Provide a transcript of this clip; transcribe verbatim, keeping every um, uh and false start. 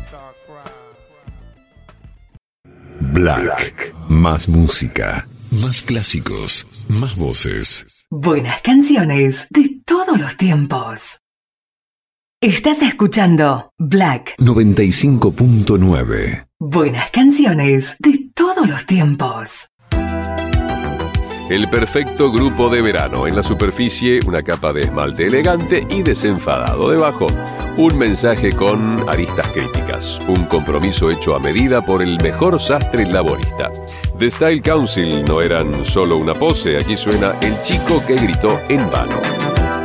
Black. Más música, más clásicos, más voces. Buenas canciones de todos los tiempos. Estás escuchando Black noventa y cinco punto nueve. Buenas canciones de todos los tiempos. El perfecto grupo de verano. En la superficie, una capa de esmalte elegante y desenfadado. Debajo, un mensaje con aristas críticas. Un compromiso hecho a medida por el mejor sastre laborista. The Style Council no eran solo una pose. Aquí suena El chico que gritó en vano.